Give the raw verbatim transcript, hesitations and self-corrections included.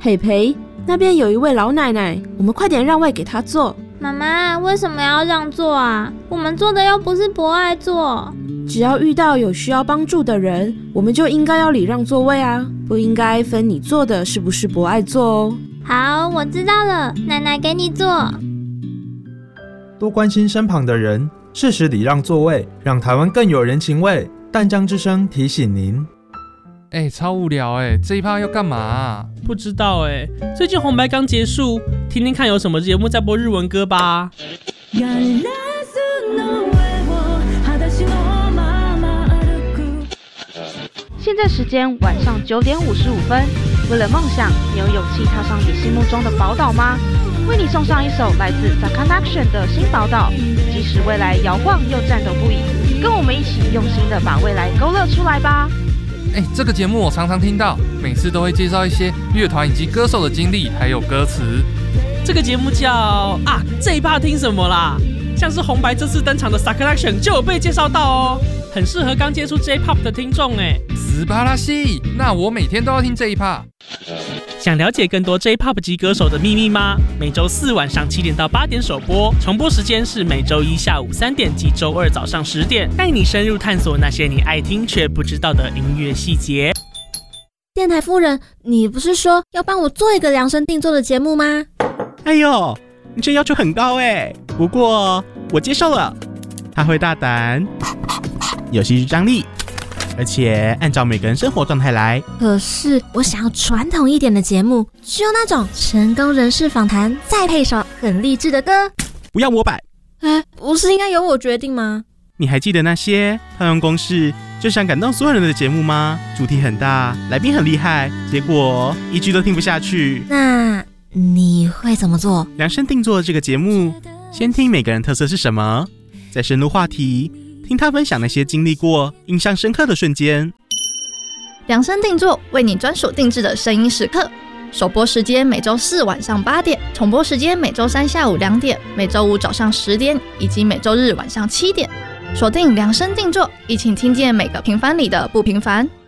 培培，那边有一位老奶奶，我们快点让位给她坐。 妈妈，为什么要让座啊？我们坐的又不是博爱座。 只要遇到有需要帮助的人，我们就应该要礼让座位啊，不应该分你坐的是不是博爱座哦。 好，我知道了，奶奶给你坐。 多关心身旁的人，适时礼让座位，让台湾更有人情味。淡江之声提醒您。 哎、欸，超无聊哎、欸，这一趴要干嘛啊？ 不知道哎、欸，最近红白刚结束，听听看有什么节目在播日文歌吧。 现在时间晚上九点五十五分。为了梦想，你有勇气踏上你心目中的宝岛吗？为你送上一首来自 Sakanaction 的新宝岛，即使未来摇晃又颤抖不已，跟我们一起用心的把未来勾勒出来吧。 哎、欸，这个节目我常常听到，每次都会介绍一些乐团以及歌手的经历，还有歌词。 这个节目叫啊，这一趴听什么啦？像是红白这次登场的 Sakanaction 就有被介绍到哦，很适合刚接触 J-Pop 的听众哎。 斯巴拉西，那我每天都要听这一趴。 想了解更多 J-Pop 级歌手的秘密吗？每周四晚上七点到八点首播，重播时间是每周一下午三点及周二早上十点，带你深入探索那些你爱听却不知道的音乐细节。 电台夫人，你不是说要帮我做一个量身定做的节目吗？ 哎呦，你这要求很高哎，不过我接受了。他会大胆，有戏剧张力，而且按照每个人生活状态来。 可是我想要传统一点的节目，只有那种成功人士访谈，再配首很励志的歌。 不要模板。 哎，不是应该由我决定吗？ 你还记得那些套用公式就想感动所有人的节目吗？主题很大，来宾很厉害，结果一句都听不下去。 那你会怎么做？ 量身定做这个节目，先听每个人特色是什么，再深入话题，听他分享那些经历过印象深刻的瞬间。 量身定做，为你专属定制的声音时刻。首播时间每周四晚上八点，重播时间每周三下午两点，每周五早上十点，以及每周日晚上七点。锁定量身定做，一起听见每个平凡里的不平凡。